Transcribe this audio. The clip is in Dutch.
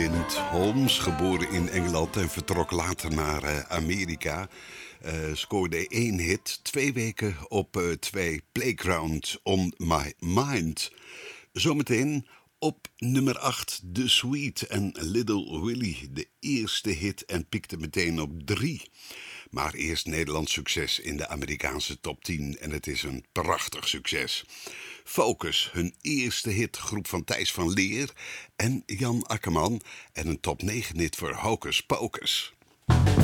Holmes, geboren in Engeland en vertrok later naar Amerika. Scoorde 1 hit, 2 weken op 2 Playground on My Mind. Zometeen op nummer 8 The Sweet en Little Willie, de eerste hit en pikte meteen op 3. Maar eerst Nederlands succes in de Amerikaanse top 10 en het is een prachtig succes. Focus, hun eerste hit, groep van Thijs van Leer en Jan Akkerman en een top 9 hit voor Hocus Pocus.